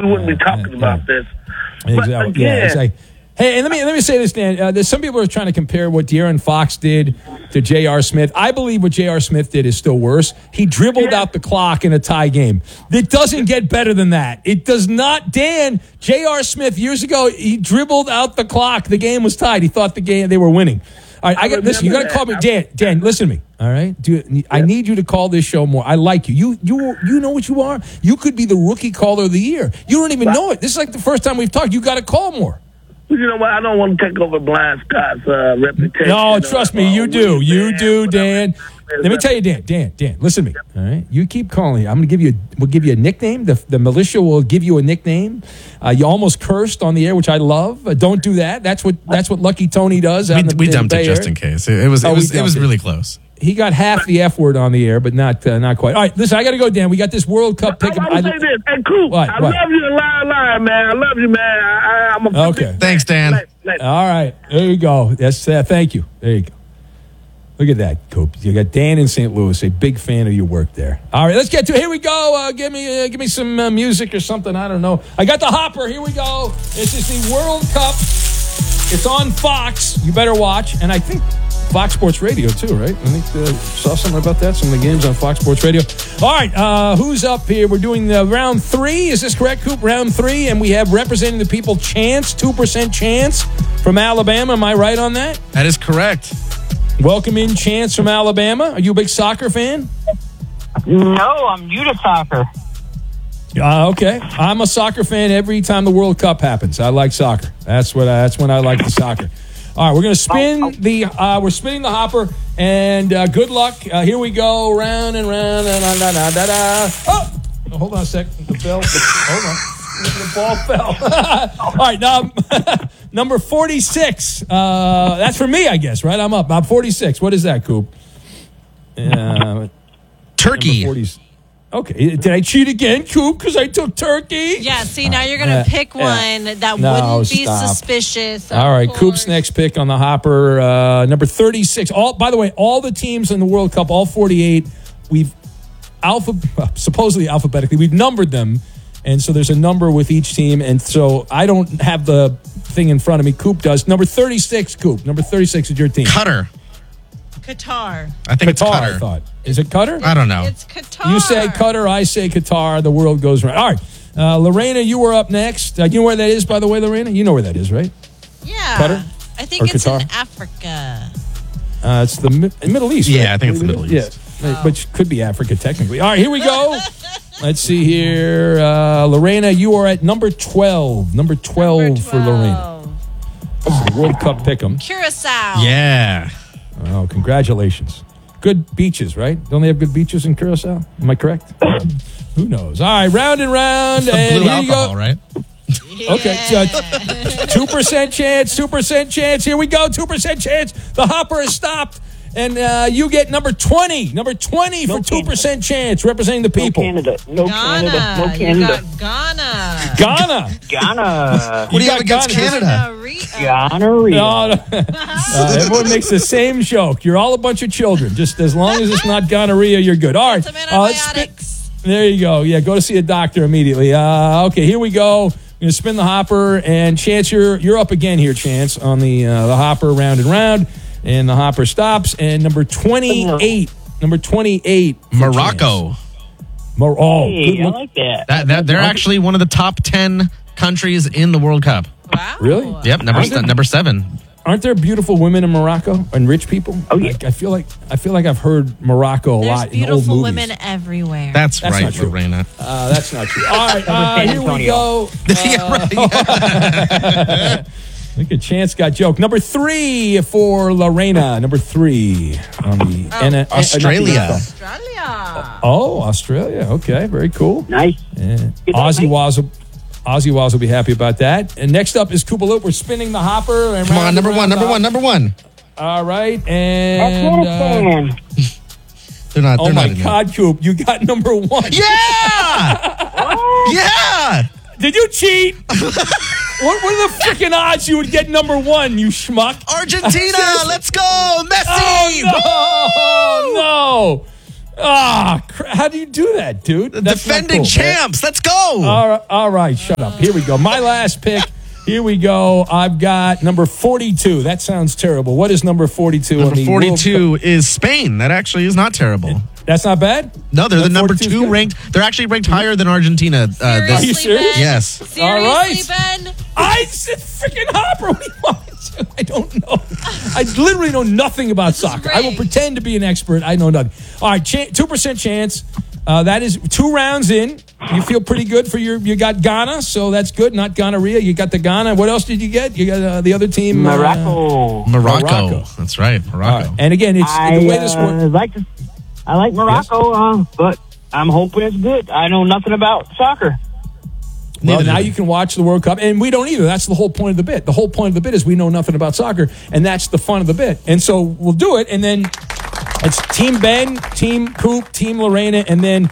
wouldn't be talking about this. Exactly. Yeah, exactly. Hey, and let me say this, Dan. There's some people are trying to compare what De'Aaron Fox did to J.R. Smith. I believe what J.R. Smith did is still worse. He dribbled out the clock in a tie game. It doesn't get better than that. It does not. Dan, J.R. Smith, years ago, he dribbled out the clock. The game was tied. He thought they were winning. All right, listen, you got to call me. Dan, listen to me. All right? I need you to call this show more. I like you. You know what you are? You could be the rookie caller of the year. You don't even know it. This is like the first time we've talked. You got to call more. You know what? I don't want to take over Blind Scott's reputation. No, trust me, you do. You do, Dan. Let me tell you, Dan, listen to me. All right? You keep calling. We'll give you a nickname. The militia will give you a nickname. You almost cursed on the air, which I love. Don't do that. That's what Lucky Tony does. We dumped it just in case. It was really close. He got half the F word on the air, but not quite. All right, listen, I got to go, Dan. We got this World Cup pick. I want to say this. Hey, Coop, I love you, liar, man. I love you, man. I'm a okay. Thanks, Dan. All right, there you go. That's thank you. There you go. Look at that, Coop. You got Dan in St. Louis, a big fan of your work there. All right, let's get to it. Here we go. Give me some music or something. I don't know. I got the hopper. Here we go. This is the World Cup. It's on Fox. You better watch. And I think Fox Sports Radio, too, right? I think saw something about that. Some of the games on Fox Sports Radio. All right, who's up here? We're doing round 3. Is this correct, Coop? Round 3. And we have representing the people Chance, 2% Chance from Alabama. Am I right on that? That is correct. Welcome in, Chance from Alabama. Are you a big soccer fan? No, I'm new to soccer. Okay. I'm a soccer fan every time the World Cup happens. I like soccer. That's when I like the soccer. All right, we're going to spin we're spinning the hopper, and good luck. Here we go, round and round. Oh, hold on a second. The bell. Hold on. The ball fell. All right, now number 46. That's for me, I guess, right? I'm up. I'm 46. What is that, Coop? Turkey. Okay, did I cheat again, Coop, because I took Turkey? Yeah, see, now you're going to pick one that wouldn't be suspicious. All right, Coop's next pick on the hopper, number 36. By the way, all the teams in the World Cup, all 48, we've supposedly alphabetically, we've numbered them, and so there's a number with each team, and so I don't have the thing in front of me. Coop does. Number 36, Coop. Number 36 is your team. Qatar. I think it's Qatar. I thought. Is it Qatar? I don't know. It's Qatar. You say Qatar, I say Qatar. The world goes round. All right. Lorena, you were up next. You know where that is, by the way, Lorena? You know where that is, right? Yeah. Qatar? I think it's in Africa. It's the Middle East, Yeah, right? I think it's the Middle East. Yeah. Which could be Africa, technically. All right, here we go. Let's see here. Lorena, you are at number 12. Number 12 for Lorena. That's the World Cup pick'em. Curacao. Yeah. Oh, congratulations. Good beaches, right? Don't they have good beaches in Curacao? Am I correct? Who knows? All right, round and round. And blue here you alcohol, go. right? Yeah. Okay, 2% chance, 2% chance. Here we go, 2% chance. The hopper is stopped. And you get number 20. Number 20 for 2% chance, representing the people. No Canada. You got Ghana. Ghana. What do you have against Canada? Gonorrhea. Everyone makes the same joke. You're all a bunch of children. Just as long as it's not gonorrhea, you're good. All right. Some antibiotics. There you go. Yeah, go to see a doctor immediately. Okay, here we go. I'm going to spin the hopper. And Chance, you're up again here, Chance, on the hopper, round and round. And the hopper stops. And number 28. Number 28. Morocco. Hey, I like that. They're actually one of the top 10 countries in the World Cup. Wow. Really? Yep, number 7. Aren't there beautiful women in Morocco and rich people? Oh, yeah. Like, I feel like I've heard Morocco a lot in old movies. There's beautiful women everywhere. That's right, not true, Lorena. That's not true. All right, here we go. Look at Chance got joke. Number 3 for Lorena. Number 3 on the Australia. Oh, Australia. Okay, very cool. Nice. Yeah. Ozzy Waz will be happy about that. And next up is Koopaloop. We're spinning the hopper. And Come on, number one. All right, and they're not. oh my God, Coop, you got number 1. Yeah. Yeah. Did you cheat? What were the freaking odds you would get number 1, you schmuck? Argentina, let's go, Messi! Oh, no! How do you do that, dude? That's defending champs. Let's go. All right, shut up. Here we go. My last pick. Here we go. I've got number 42. That sounds terrible. What is number 42? Number 42 is Spain. That actually is not terrible. That's not bad? No, they're the number 2 ranked. They're actually ranked higher than Argentina. Are you serious? Ben? Yes. Seriously, all right. Ben? I said freaking Hopper. What do you want me to? I don't know. I literally know nothing about soccer. I will pretend to be an expert. I know nothing. All right, 2% chance. That is 2 rounds in. You feel pretty good for you got Ghana, so that's good. Not gonorrhea. You got the Ghana. What else did you get? You got the other team? Morocco. Morocco. That's right. Morocco. Right. And again, it's the way this works. I like Morocco, but I'm hoping it's good. I know nothing about soccer. Well, now you can watch the World Cup, and we don't either. That's the whole point of the bit. The whole point of the bit is we know nothing about soccer, and that's the fun of the bit. And so we'll do it, and then it's Team Ben, Team Coop, Team Lorena, and then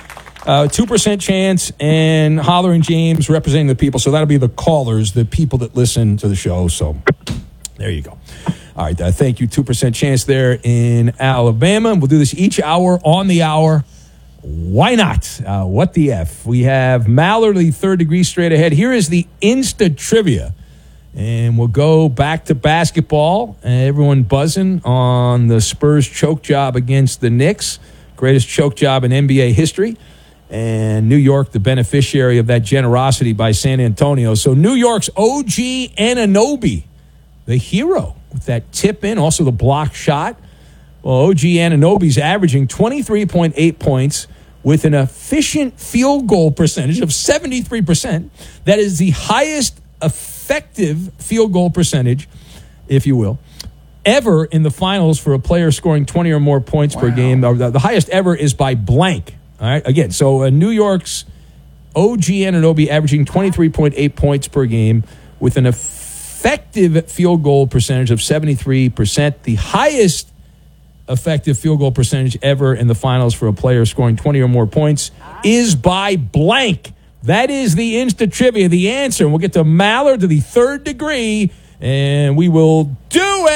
2% chance, and Holler and James representing the people. So that'll be the callers, the people that listen to the show. So there you go. All right, thank you. 2% chance there in Alabama. We'll do this each hour on the hour. Why not? What the F? We have Mallory, third degree straight ahead. Here is the Insta Trivia. And we'll go back to basketball. Everyone buzzing on the Spurs choke job against the Knicks. Greatest choke job in NBA history. And New York, the beneficiary of that generosity by San Antonio. So New York's OG Anunoby, the hero with that tip in, also the block shot. Well, OG Anunoby's averaging 23.8 points with an efficient field goal percentage of 73%. That is the highest effective field goal percentage, if you will, ever in the finals for a player scoring 20 or more points per game. The highest ever is by blank. All right, again, so New York's OG Anunoby averaging 23.8 points per game with an effective field goal percentage of 73%, the highest effective field goal percentage ever in the finals for a player scoring 20 or more points is by blank. That is the Insta Trivia, the answer. And we'll get to Mallard to the third degree, and we will do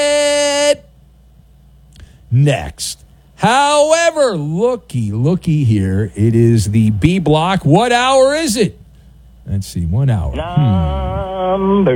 it next. However, looky here. It is the B block. What hour is it? Let's see, 1 hour. Number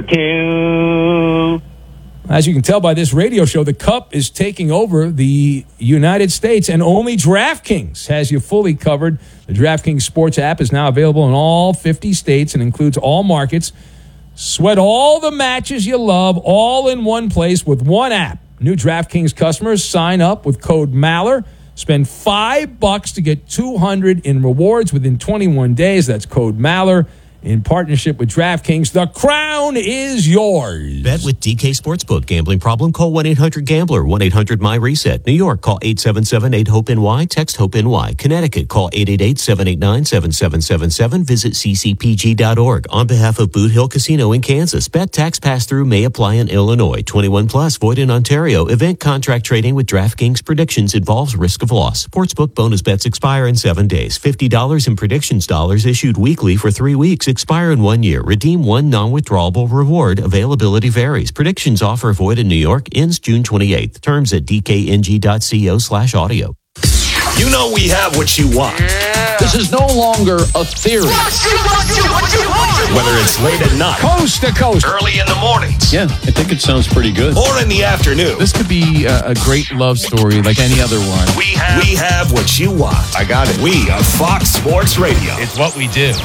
2. As you can tell by this radio show, the Cup is taking over the United States, and only DraftKings has you fully covered. The DraftKings Sports app is now available in all 50 states and includes all markets. Sweat all the matches you love all in one place with one app. New DraftKings customers sign up with code MALLER. Spend $5 to get $200 in rewards within 21 days. That's code MALLER. In partnership with DraftKings, the crown is yours. Bet with DK Sportsbook. Gambling problem? Call 1-800-GAMBLER. 1-800-MY-RESET. New York, call 877-8-HOPE-NY. Text HOPE-NY. Connecticut, call 888-789-7777. Visit ccpg.org. On behalf of Boot Hill Casino in Kansas, bet tax pass-through may apply in Illinois. 21 plus, void in Ontario. Event contract trading with DraftKings predictions involves risk of loss. Sportsbook bonus bets expire in 7 days. $50 in predictions dollars issued weekly for 3 weeks. Expire in 1 year. Redeem one non-withdrawable reward. Availability varies. Predictions offer void in New York. Ends June 28th. Terms at dkng.co/audio. You know we have what you want. Yeah. This is no longer a theory. Whether it's late at night, coast to coast, early in the mornings. Yeah, I think it sounds pretty good. Or in the afternoon. This could be a great love story like any other one. We have what you want. I got it. We are Fox Sports Radio. It's what we do.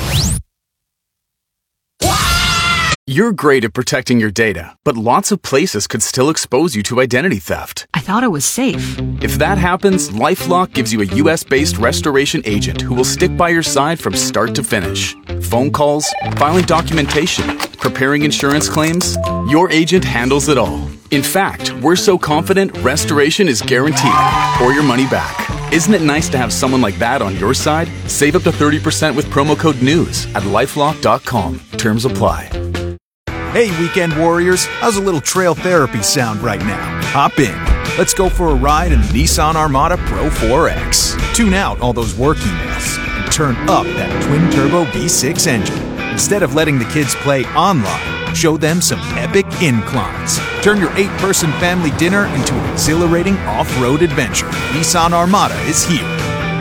You're great at protecting your data, but lots of places could still expose you to identity theft. I thought it was safe. If that happens, LifeLock gives you a U.S.-based restoration agent who will stick by your side from start to finish. Phone calls, filing documentation, preparing insurance claims, your agent handles it all. In fact, we're so confident restoration is guaranteed or your money back. Isn't it nice to have someone like that on your side? Save up to 30% with promo code NEWS at LifeLock.com. Terms apply. Hey, weekend warriors, how's a little trail therapy sound right now? Hop in. Let's go for a ride in the Nissan Armada Pro 4X. Tune out all those work emails and turn up that twin-turbo V6 engine. Instead of letting the kids play online, show them some epic inclines. Turn your 8-person family dinner into an exhilarating off-road adventure. Nissan Armada is here.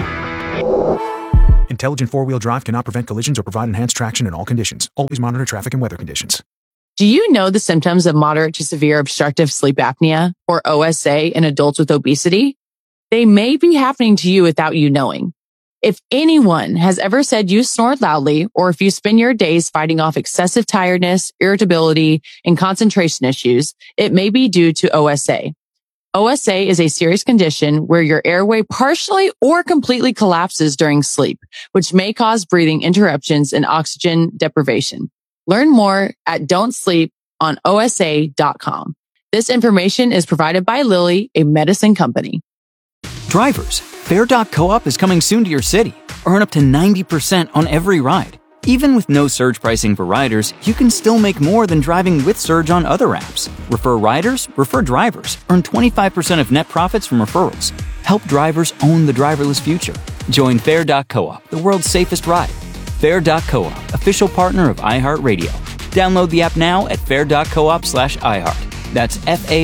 Intelligent four-wheel drive cannot prevent collisions or provide enhanced traction in all conditions. Always monitor traffic and weather conditions. Do you know the symptoms of moderate to severe obstructive sleep apnea, or OSA, in adults with obesity? They may be happening to you without you knowing. If anyone has ever said you snore loudly, or if you spend your days fighting off excessive tiredness, irritability, and concentration issues, it may be due to OSA. OSA is a serious condition where your airway partially or completely collapses during sleep, which may cause breathing interruptions and oxygen deprivation. Learn more at don'tsleeponosa.com. This information is provided by Lilly, a medicine company. Drivers, Fair.coop is coming soon to your city. Earn up to 90% on every ride. Even with no surge pricing for riders, you can still make more than driving with Surge on other apps. Refer riders, refer drivers. Earn 25% of net profits from referrals. Help drivers own the driverless future. Join Fair.coop, the world's safest ride. Fair.coop, official partner of iHeartRadio. Download the app now at fair.coop/iHeart. That's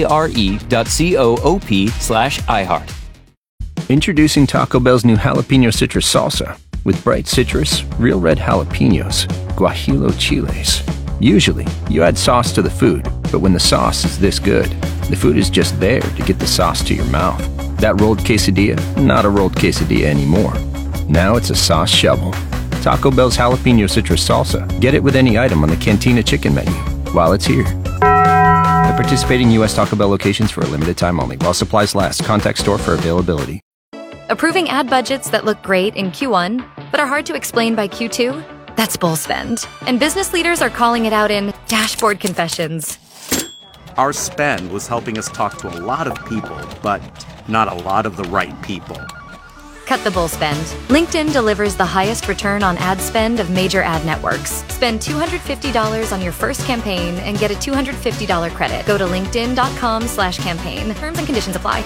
FARE.coop/iHeart. Introducing Taco Bell's new jalapeno citrus salsa. With bright citrus, real red jalapenos, guajillo chiles. Usually, you add sauce to the food, but when the sauce is this good, the food is just there to get the sauce to your mouth. That rolled quesadilla, not a rolled quesadilla anymore. Now it's a sauce shovel. Taco Bell's jalapeno citrus salsa. Get it with any item on the Cantina chicken menu while it's here. At participating U.S. Taco Bell locations for a limited time only. While supplies last. Contact store for availability. Approving ad budgets that look great in Q1, but are hard to explain by Q2? That's bull spend. And business leaders are calling it out in dashboard confessions. Our spend was helping us talk to a lot of people, but not a lot of the right people. Cut the bull spend. LinkedIn delivers the highest return on ad spend of major ad networks. Spend $250 on your first campaign and get a $250 credit. Go to linkedin.com/campaign. Terms and conditions apply.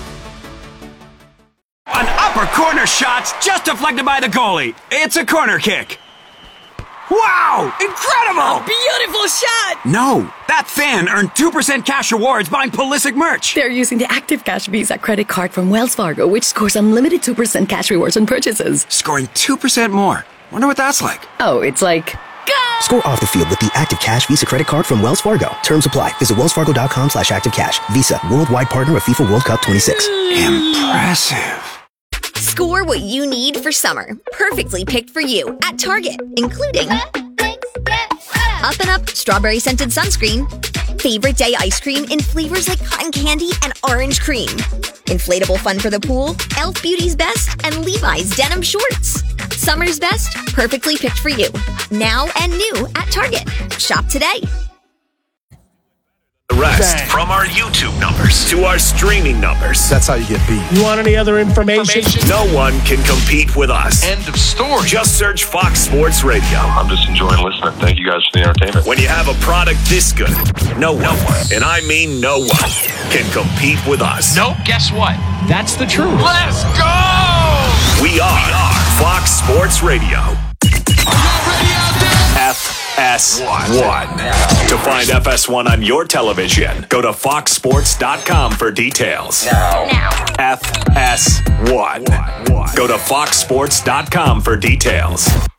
An upper corner shot's just deflected by the goalie. It's a corner kick. Wow! Incredible! A beautiful shot! No, that fan earned 2% cash rewards buying Pulisic merch. They're using the Active Cash Visa credit card from Wells Fargo, which scores unlimited 2% cash rewards on purchases. Scoring 2% more. Wonder what that's like. Oh, it's like... Go! Score off the field with the Active Cash Visa credit card from Wells Fargo. Terms apply. Visit wellsfargo.com/activecash. Visa, worldwide partner of FIFA World Cup 26. Impressive. Score what you need for summer. Perfectly picked for you at Target, including Up and Up strawberry scented sunscreen, favorite day ice cream in flavors like cotton candy and orange cream, inflatable fun for the pool, Elf Beauty's Best, and Levi's denim shorts. Summer's best, perfectly picked for you. Now and new at Target. Shop today. The rest, from our YouTube numbers to our streaming numbers. That's how you get beat. You want any other information? No one can compete with us. End of story. Just search Fox Sports Radio. I'm just enjoying listening. Thank you guys for the entertainment. When you have a product this good, no one, and I mean no one, can compete with us. Nope, guess what? That's the truth. Let's go! We are Fox Sports Radio. FS1. To find FS1 on your television, go to foxsports.com for details. Now. FS1. Go to foxsports.com for details.